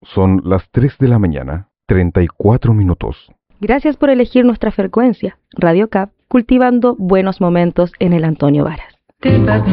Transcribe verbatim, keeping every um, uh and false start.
Son las tres de la mañana, treinta y cuatro minutos. Gracias por elegir nuestra frecuencia, Radio C A P, cultivando buenos momentos en el Antonio Varas.